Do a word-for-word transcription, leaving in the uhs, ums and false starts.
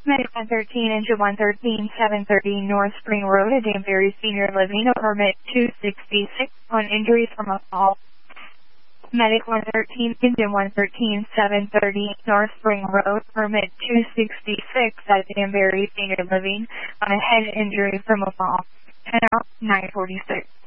Medic one thirteen, Engine one thirteen, seven thirty North Spring Road, at Danbury Senior Living, permit two sixty-six on injuries from a fall. Medic one thirteen, Engine one thirteen, seven thirty North Spring Road, permit two sixty-six at Danbury Senior Living on a head injury from a fall. ten out, nine forty-six.